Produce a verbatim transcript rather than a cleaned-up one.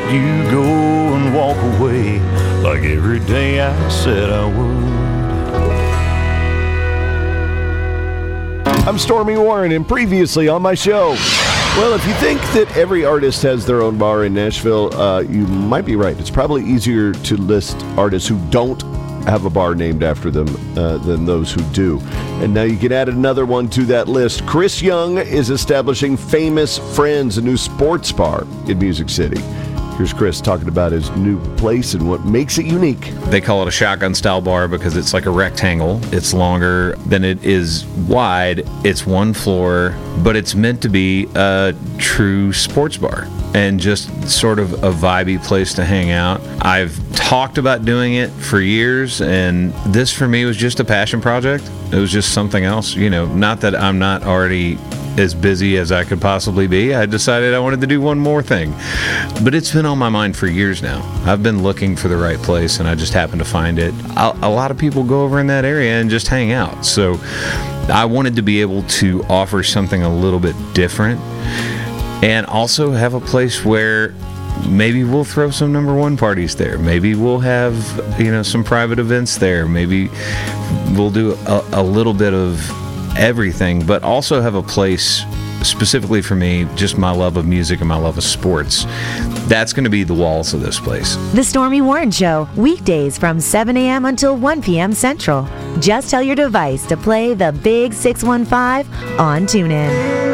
you go and walk away like every day I said I would. I'm Stormy Warren, and previously on my show. Well, if you think that every artist has their own bar in Nashville, uh, you might be right. It's probably easier to list artists who don't have a bar named after them uh, than those who do. And now you can add another one to that list. Chris Young is establishing Famous Friends, a new sports bar in Music City. Here's Chris talking about his new place and what makes it unique. They call it a shotgun style bar because it's like a rectangle. It's longer than it is wide. It's one floor, but it's meant to be a true sports bar and just sort of a vibey place to hang out. I've talked about doing it for years, and this for me was just a passion project. It was just something else, you know, not that I'm not already as busy as I could possibly be. I decided I wanted to do one more thing. But it's been on my mind for years now. I've been looking for the right place, and I just happened to find it. A, a lot of people go over in that area and just hang out. So I wanted to be able to offer something a little bit different and also have a place where maybe we'll throw some number one parties there. Maybe we'll have, you know, some private events there. Maybe we'll do a, a little bit of everything, but also have a place specifically for me, just my love of music and my love of sports. That's going to be the walls of this place. The Stormy Warren Show, weekdays from seven a.m. until one p.m. Central. Just tell your device to play the Big six one five on TuneIn.